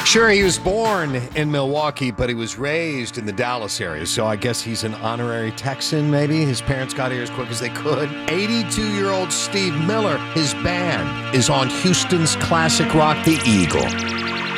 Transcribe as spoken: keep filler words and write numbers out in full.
Sure, he was born in Milwaukee, but he was raised in the Dallas area, so I guess he's an honorary Texan, maybe. His parents got here as quick as they could. eighty-two-year-old Steve Miller, his band, is on Houston's classic rock, The Eagle.